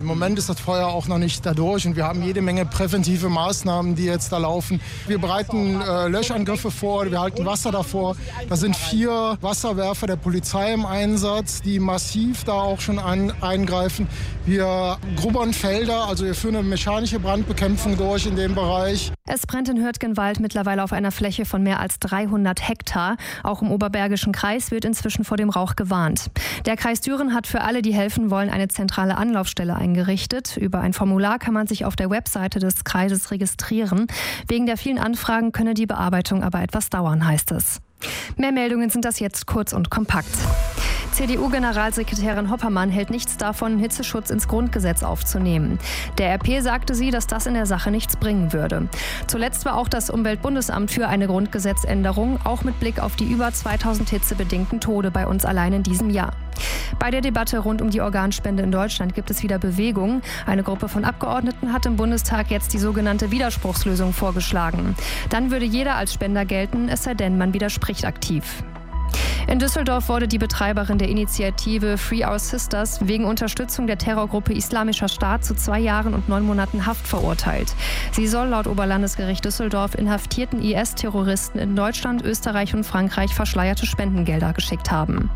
Moment ist das Feuer auch noch nicht dadurch und wir haben jede Menge präventive Maßnahmen, die jetzt da laufen. Wir bereiten Löschangriffe vor, wir halten Wasser davor. Da sind 4 Wasserwerfer der Polizei im Einsatz, die massiv da auch schon eingreifen. Wir grubbern Felder, also wir führen eine mechanische Brandbekämpfung durch in dem Bereich. Es brennt in Hürtgenwald mittlerweile auf einer Fläche von mehr als 300 Hektar. Auch im Oberbergischen Kreis wird inzwischen vor dem Rauch gewarnt. Der Kreis Düren hat für alle, die helfen wollen, eine zentrale Anlaufstelle eingerichtet. Über ein Formular kann man sich auf der Webseite des Kreises registrieren. Wegen der vielen Anfragen könne die Bearbeitung aber etwas dauern, heißt es. Mehr Meldungen sind das jetzt kurz und kompakt. CDU-Generalsekretärin Hoppermann hält nichts davon, Hitzeschutz ins Grundgesetz aufzunehmen. Der RP sagte sie, dass das in der Sache nichts bringen würde. Zuletzt war auch das Umweltbundesamt für eine Grundgesetzänderung, auch mit Blick auf die über 2000 hitzebedingten Tode bei uns allein in diesem Jahr. Bei der Debatte rund um die Organspende in Deutschland gibt es wieder Bewegung. Eine Gruppe von Abgeordneten hat im Bundestag jetzt die sogenannte Widerspruchslösung vorgeschlagen. Dann würde jeder als Spender gelten, es sei denn, man widerspricht aktiv. In Düsseldorf wurde die Betreiberin der Initiative Free Our Sisters wegen Unterstützung der Terrorgruppe Islamischer Staat zu 2 Jahren und 9 Monaten Haft verurteilt. Sie soll laut Oberlandesgericht Düsseldorf inhaftierten IS-Terroristen in Deutschland, Österreich und Frankreich verschleierte Spendengelder geschickt haben.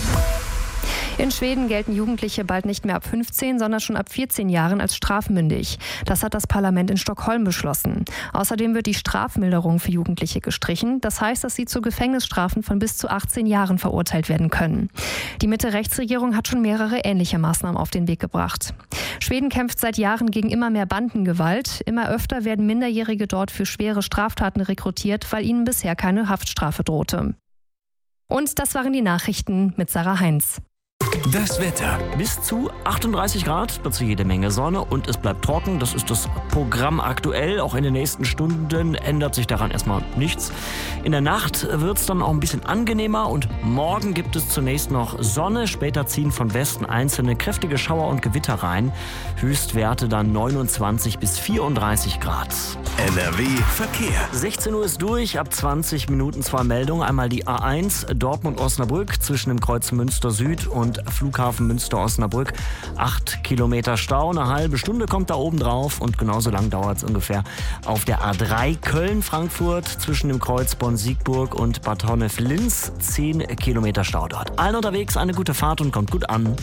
In Schweden gelten Jugendliche bald nicht mehr ab 15, sondern schon ab 14 Jahren als strafmündig. Das hat das Parlament in Stockholm beschlossen. Außerdem wird die Strafmilderung für Jugendliche gestrichen. Das heißt, dass sie zu Gefängnisstrafen von bis zu 18 Jahren verurteilt werden können. Die Mitte-Rechts-Regierung hat schon mehrere ähnliche Maßnahmen auf den Weg gebracht. Schweden kämpft seit Jahren gegen immer mehr Bandengewalt. Immer öfter werden Minderjährige dort für schwere Straftaten rekrutiert, weil ihnen bisher keine Haftstrafe drohte. Und das waren die Nachrichten mit Sarah Heinz. Das Wetter. Bis zu 38 Grad, dazu jede Menge Sonne und es bleibt trocken. Das ist das Programm aktuell. Auch in den nächsten Stunden ändert sich daran erstmal nichts. In der Nacht wird es dann auch ein bisschen angenehmer und morgen gibt es zunächst noch Sonne. Später ziehen von Westen einzelne kräftige Schauer und Gewitter rein. Höchstwerte dann 29 bis 34 Grad. NRW Verkehr. 16 Uhr ist durch, ab 20 Minuten 2 Meldungen. Einmal die A1 Dortmund-Osnabrück zwischen dem Kreuz Münster Süd und Flughafen Münster-Osnabrück. 8 Kilometer Stau, eine halbe Stunde kommt da oben drauf und genauso lang dauert es ungefähr auf der A3 Köln-Frankfurt zwischen dem Kreuz Bonn-Siegburg und Bad Honnef-Linz. 10 Kilometer Stau dort. Allen unterwegs eine gute Fahrt und kommt gut an.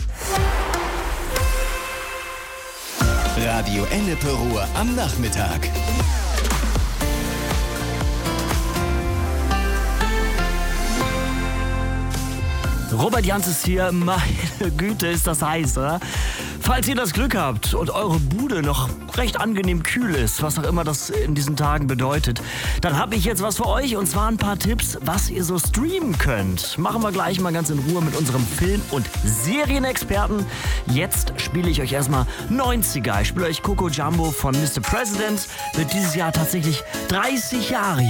Radio Ennepe Ruhr am Nachmittag. Robert Jans ist hier. Meine Güte, ist das heiß, oder? Falls ihr das Glück habt und eure Bude noch recht angenehm kühl ist, was auch immer das in diesen Tagen bedeutet, dann habe ich jetzt was für euch und zwar ein paar Tipps, was ihr so streamen könnt. Machen wir gleich mal ganz in Ruhe mit unserem Film- und Serienexperten. Jetzt spiele ich euch erstmal 90er. Ich spiele euch Coco Jumbo von Mr. President. Wird dieses Jahr tatsächlich 30 Jahre